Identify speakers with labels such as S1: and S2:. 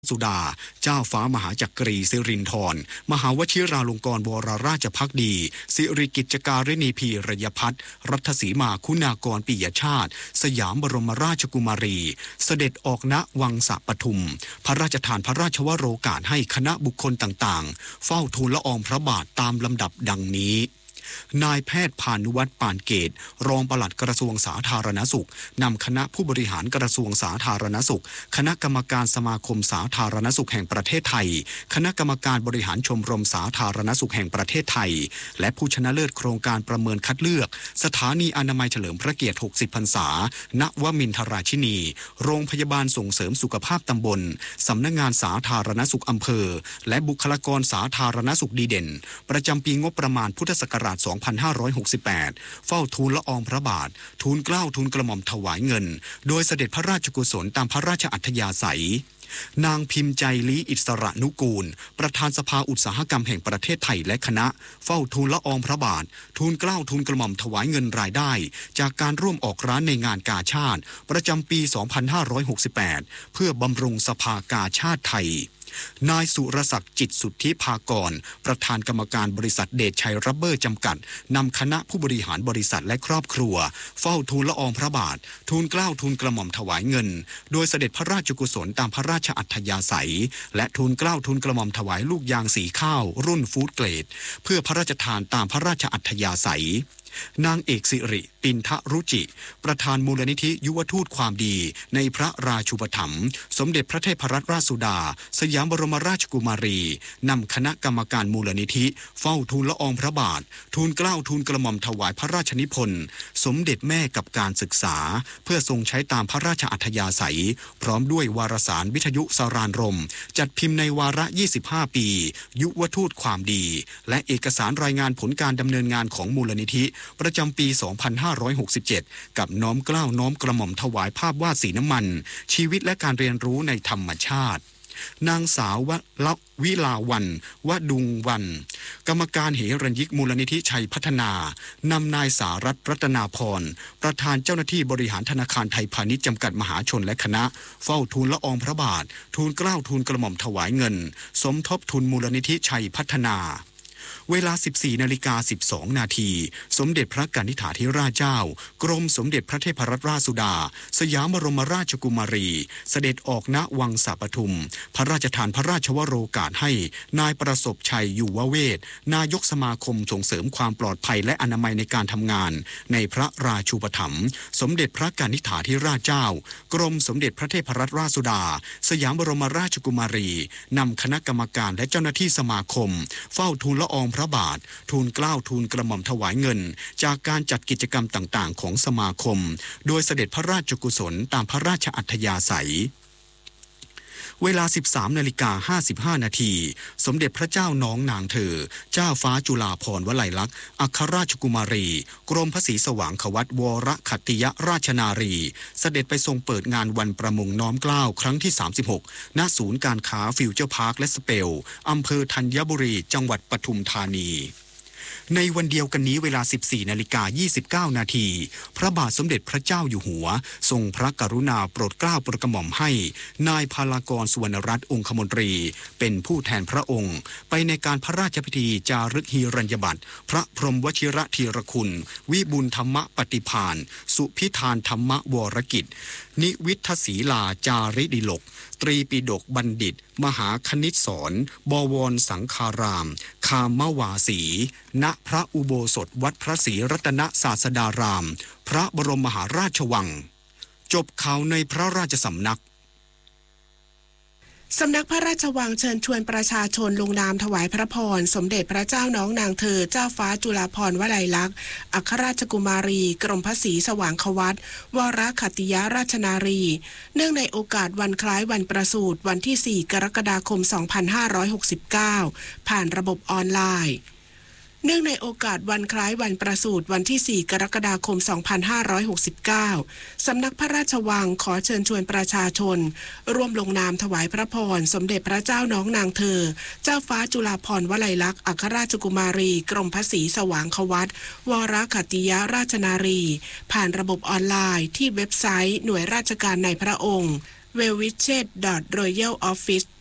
S1: สุดาเจ้าฟ้ามหาจักรีสิรินธรมหาวชิราลงกรณ์วรราชภักดีสิริกิจการิณีพีรยพัฒน์รัตสีมาคุณากรปิยชาติสยามบรมราชกุมารีเสด็จออกณวังสะปทุมพระราชทานพระราชวโรกาสให้คณะบุคคลต่างๆเฝ้าทูลละอองพระบาทตามลำดับดังนี้นายแพทย์พานุวัฒน์ปานเกตรองปลัดกระทรวงสาธารณสุขนำคณะผู้บริหารกระทรวงสาธารณสุขคณะกรรมการสมาคมสาธารณสุขแห่งประเทศไทยคณะกรรมการบริหารชมรมสาธารณสุขแห่งประเทศไทยและผู้ชนะเลิศโครงการประเมินคัดเลือกสถานีอนามัยเฉลิมพระเกียรติ60พรรษาณวมินทราชินีโรงพยาบาลส่งเสริมสุขภาพตำบลสำนักงานสาธารณสุขอำเภอและบุคลากรสาธารณสุขดีเด่นประจำปีงบประมาณพุทธศักราช 2568 เฝ้าทูลละอองพระบาททูลเกล้าทูลกระหม่อมถวายเงินโดยเสด็จพระราชกุศลตามพระราชอัธยาศัยนางพิมพ์ใจลีอิสระนุกูลประธานสภาอุตสาหกรรมแห่งประเทศไทยและคณะเฝ้าทูลละอองพระบาททูลเกล้าทูลกระหม่อมถวายเงินรายได้จากการร่วมออกร้านในงานกาชาติประจำปี 2568 เพื่อบำรุงสภากาชาติไทยนายสุรศักดิ์จิตสุทธิภากรประธานกรรมการบริษัทเดชชัยรับเบอร์จำกัดนำคณะผู้บริหารบริษัทและครอบครัวเฝ้าทูลละอองพระบาททูลเกล้าทูลกระหม่อมถวายเงินโดยเสด็จพระราชกุศลตามพระราชอัธยาศัยและทูลเกล้าทูลกระหม่อมถวายลูกยางสีข้าวรุ่นฟู้ดเกรดเพื่อพระราชทานตามพระราชอัธยาศัยนางเอกสิริปินทรุจิประธานมูลนิธิยุวทูตความดีในพระราชูปถัมภ์สมเด็จพระเทพรัตนราชสุดาสยามบรมราชกุมารีนำคณะกรรมการมูลนิธิเฝ้าทูลละอองพระบาททูลเกล้าทูลกระหม่อมถวายพระราชนิพนธ์สมเด็จแม่กับการศึกษาเพื่อทรงใช้ตามพระราชอัธยาศัยพร้อมด้วยวารสารวิทยุสารานรมจัดพิมพ์ในวาระ25ปียุวทูตความดีและเอกสารรายงานผลการดำเนินงานของมูลนิธิประจำปี 2567 กับน้อมเกล้าน้อมกระหม่อมถวายภาพวาดสีน้ำมันชีวิตและการเรียนรู้ในธรรมชาตินางสาววิลาวันวดุงวันกรรมการเหรัญยิกมูลนิธิชัยพัฒนานำนายสารัตน์รัตนาพรประธานเจ้าหน้าที่บริหารธนาคารไทยพาณิชย์จำกัดมหาชนและคณะเฝ้าทูลละอองพระบาททูลเกล้าทูลกระหม่อมถวายเงินสมทบทุนมูลนิธิชัยพัฒนาเวลา 14:12 นาทีสมเด็จพระกนิษฐาธิราชเจ้ากรมสมเด็จพระเทพรัตนราชสุดาสยามบรมราชกุมารีเสด็จออกณวังสะปทุมพระราชทานพระราชวโรกาสให้นายประสบชัยอยู่วเวศนายกสมาคมส่งเสริมความปลอดภัยและอนามัยในการทำงานในพระราชูปถัมภ์สมเด็จพระกนิษฐาธิราชเจ้ากรมสมเด็จพระเทพรัตนราชสุดาสยามบรมราชกุมารีนำคณะกรรมการและเจ้าหน้าที่สมาคมเฝ้าทูลละอองพระบาททูลเกล้าทูลกระหม่อมถวายเงินจากการจัดกิจกรรมต่างๆของสมาคมโดยเสด็จพระราชกุศลตามพระราชอัธยาศัยเวลา 13:55 นาทีสมเด็จพระเจ้าน้องนางเธอเจ้าฟ้าจุฬาภรณ์วลัยลักษณ์อัครราชกุมารีกรมพระศรีสว่างควัตวรขัตติยราชนารีเสด็จไปทรงเปิดงานวันประมงน้อมเกล้าครั้งที่ 36 ณ ศูนย์การค้าฟิวเจอร์พาร์คและสเปลอำเภอธัญบุรีจังหวัดปทุมธานีในวันเดียวกันนี้เวลา 14:29 นาทีพระบาทสมเด็จพระเจ้าอยู่หัวทรงพระกรุณาโปรดเกล้าโปรดกระหม่อมให้นายพลากรสุวรรณรัตน์องคมนตรีเป็นผู้แทนพระองค์ไปในการพระราชพิธีจารึกฮีรัญญบัตรพระพรหมวชิรธีรคุณวิบูลย์ธรรมปฏิภาณสุพิธานธรรมวรกิจนิวิทศีลาจาริดิลกตรีปิฎกบัณฑิตมหาคณิตศรบวรสังฆารามคามวาสีณพระอุโบสถวัดพระศรีรัตนศาสดารามพระบรมมหาราชวังจบข่าวในพระราชสำนัก
S2: สำนักพระราชวังเชิญชวนประชาชนลงนามถวายพระพรสมเด็จพระเจ้าน้องนางเธอเจ้าฟ้าจุฬาภรณ์วลัยลักษณ์อัครราชกุมารีกรมพระศรีสว่างควัตวรขัตติยราชนารีเนื่องในโอกาสวันคล้ายวันประสูติวันที่ 4 กรกฎาคม 2569 ผ่านระบบออนไลน์เนื่องในโอกาสวันคล้ายวันประสูติวันที่ 4 กรกฎาคม 2569 สำนักพระราชวังขอเชิญชวนประชาชนร่วมลงนามถวายพระพรสมเด็จพระเจ้าน้องนางเธอเจ้าฟ้าจุฬาภรณ์วลัยลักษณ์อัครราชกุมารีกรมพระศรีสว่างควัตวรขัตติยราชนารีผ่านระบบออนไลน์ที่เว็บไซต์หน่วยราชการในพระองค์ w e l w i c h e t royaloffice